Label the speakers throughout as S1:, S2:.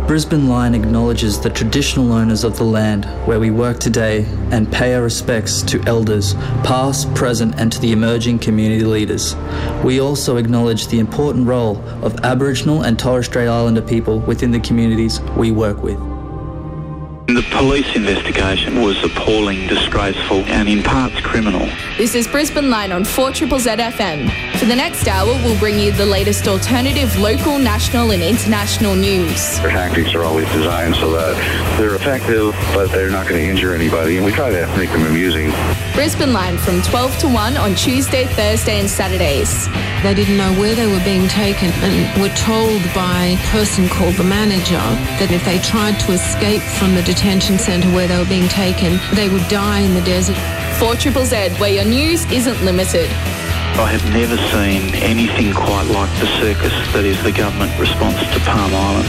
S1: Brisbane Line acknowledges the traditional owners of the land where we work today and pay our respects to elders, past, present and to the emerging community leaders. We also acknowledge the important role of Aboriginal and Torres Strait Islander people within the communities we work with.
S2: The police investigation was appalling, disgraceful and in parts criminal.
S3: This is Brisbane Line on 4ZZZ FM. For the next hour, we'll bring you the latest alternative, local, national and international news.
S4: Their tactics are always designed so that they're effective, but they're not going to injure anybody, and we try to make them amusing.
S3: Brisbane Line from 12 to 1 on Tuesday, Thursday and Saturdays.
S5: They didn't know where they were being taken and were told by a person called the manager that if they tried to escape from the detention centre where they were being taken, they would die in the desert.
S3: 4ZZZ, where your news isn't limited.
S2: I have never seen anything quite like the circus that is the government response to Palm Island.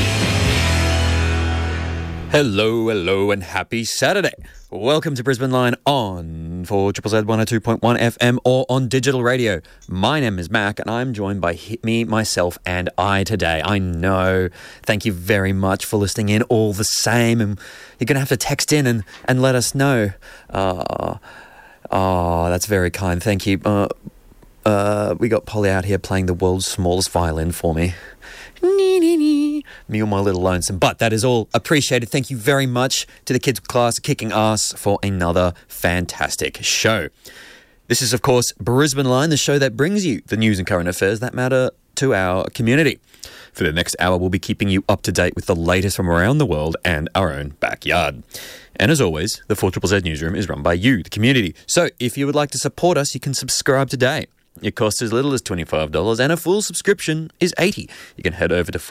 S6: Hello, and happy Saturday. Welcome to Brisbane Line on 4ZZZ 102.1 FM or on digital radio. My name is Mac and I'm joined by me, myself and I today. I know. Thank you very much for listening in all the same. And you're going to have to text in and let us know. That's very kind. Thank you. We got Polly out here playing the world's smallest violin for me. Me or my little lonesome. But that is all appreciated. Thank you very much to the kids class kicking ass for another fantastic show. This is, of course, Brisbane Line, the show that brings you the news and current affairs that matter to our community. For the next hour, we'll be keeping you up to date with the latest from around the world and our own backyard. And as always, the 4ZZZ newsroom is run by you, the community. So if you would like to support us, you can subscribe today. It costs as little as $25 and a full subscription is $80. You can head over to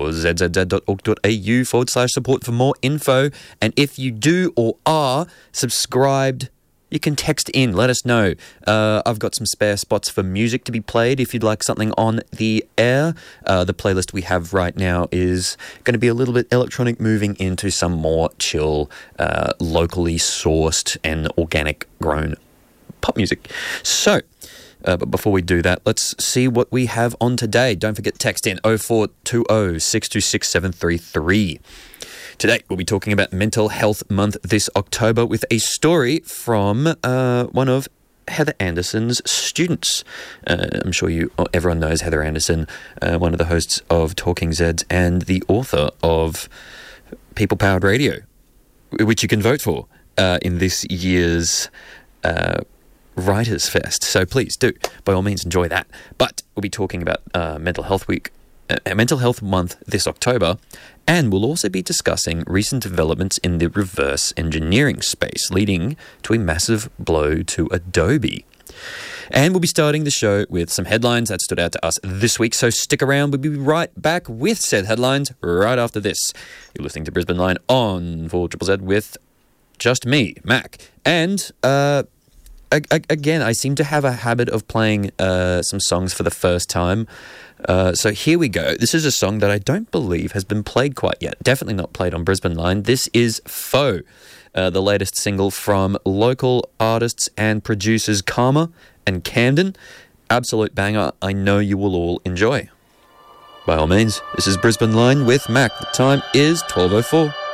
S6: 4zzz.org.au/support for more info. And if you do or are subscribed, you can text in. Let us know. I've got some spare spots for music to be played if you'd like something on the air. The playlist we have right now is going to be a little bit electronic, moving into some more chill, locally sourced and organic grown pop music. So... but before we do that, let's see what we have on today. Don't forget to text in 0420 626 733. Today, we'll be talking about Mental Health Month this October with a story from one of Heather Anderson's students. I'm sure everyone knows Heather Anderson, one of the hosts of Talking Zeds and the author of People Powered Radio, which you can vote for in this year's Writers Fest. So please do, by all means, enjoy that. But we'll be talking about Mental Health Month this October, and we'll also be discussing recent developments in the reverse engineering space, leading to a massive blow to Adobe. And we'll be starting the show with some headlines that stood out to us this week, so stick around. We'll be right back with said headlines right after this. You're listening to Brisbane Line on 4ZZZ with just me, Mac, and again, I seem to have a habit of playing some songs for the first time. So here we go. This is a song that I don't believe has been played quite yet. Definitely not played on Brisbane Line. This is Foe, the latest single from local artists and producers Karma and Camden. Absolute banger. I know you will all enjoy. By all means, this is Brisbane Line with Mac. The time is 12:04.